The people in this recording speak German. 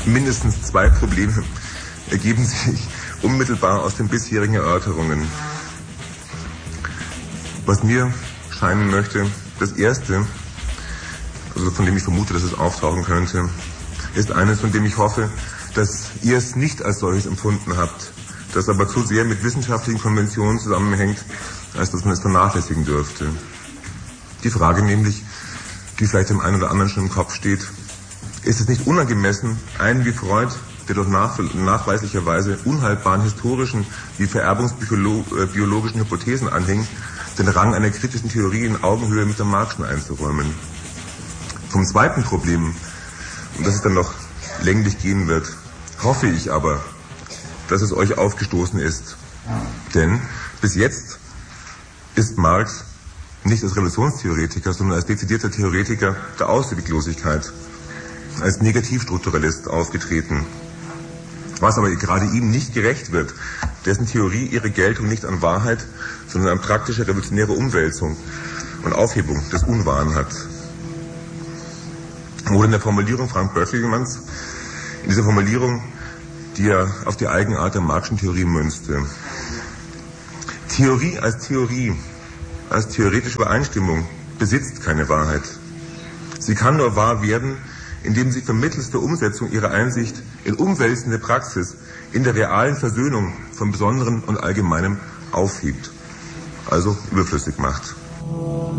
Mindestens zwei Probleme ergeben sich unmittelbar aus den bisherigen Erörterungen. Was mir scheinen möchte, das erste, also von dem ich vermute, dass es auftauchen könnte, ist eines, von dem ich hoffe, dass ihr es nicht als solches empfunden habt, das aber zu sehr mit wissenschaftlichen Konventionen zusammenhängt, als dass man es vernachlässigen dürfte. Die Frage nämlich, die vielleicht dem einen oder anderen schon im Kopf steht: Ist es nicht unangemessen, einen wie Freud, der durch nachweislicherweise unhaltbaren historischen wie vererbungsbiologischen Hypothesen anhing, den Rang einer kritischen Theorie in Augenhöhe mit der Marxischen einzuräumen? Vom zweiten Problem, um das es dann noch länglich gehen wird, hoffe ich aber, dass es euch aufgestoßen ist. Denn bis jetzt ist Marx nicht als Revolutionstheoretiker, sondern als dezidierter Theoretiker der Ausweglosigkeit, als Negativstrukturalist aufgetreten. Was aber gerade ihm nicht gerecht wird, dessen Theorie ihre Geltung nicht an Wahrheit, sondern an praktische revolutionäre Umwälzung und Aufhebung des Unwahren hat. Oder in der Formulierung Frank Böckelmanns, in dieser Formulierung, die er auf die Eigenart der Marxischen Theorie münzte: Theorie, als theoretische Übereinstimmung, besitzt keine Wahrheit. Sie kann nur wahr werden, indem sie vermittels der Umsetzung ihrer Einsicht in umwälzende Praxis, in der realen Versöhnung von Besonderem und Allgemeinem aufhebt, also überflüssig macht.